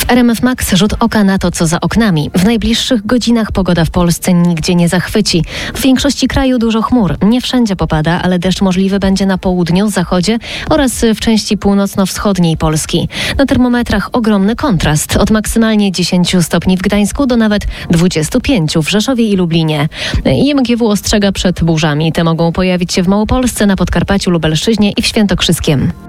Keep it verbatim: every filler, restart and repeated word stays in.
W R M F Max rzut oka na to, co za oknami. W najbliższych godzinach pogoda w Polsce nigdzie nie zachwyci. W większości kraju dużo chmur. Nie wszędzie popada, ale deszcz możliwy będzie na południu, zachodzie oraz w części północno-wschodniej Polski. Na termometrach ogromny kontrast. Od maksymalnie dziesięć stopni w Gdańsku do nawet dwudziestu pięciu w Rzeszowie i Lublinie. I M G W ostrzega przed burzami. Te mogą pojawić się w Małopolsce, na Podkarpaciu, Lubelszczyźnie i w Świętokrzyskiem.